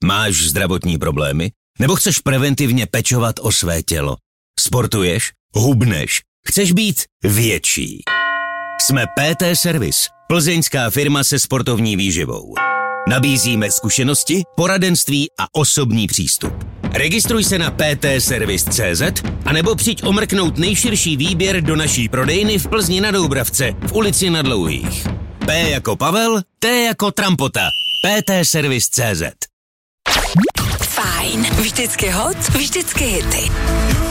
Máš zdravotní problémy? Nebo chceš preventivně pečovat o své tělo? Sportuješ? Hubneš? Chceš být větší? Jsme PT Service, plzeňská firma se sportovní výživou. Nabízíme zkušenosti, poradenství a osobní přístup. Registruj se na ptservice.cz anebo přijď omrknout nejširší výběr do naší prodejny v Plzni na Doubravce v ulici Na Dlouhých. P jako Pavel, T jako Trampota. ptservice.cz. Fajn, vždycky hot, vždycky hity.